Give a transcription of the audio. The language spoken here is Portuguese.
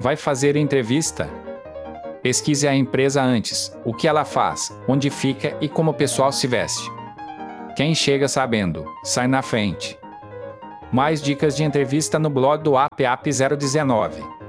Vai fazer entrevista? Pesquise a empresa antes, o que ela faz, onde fica e como o pessoal se veste. Quem chega sabendo, sai na frente. Mais dicas de entrevista no blog do APAP 019.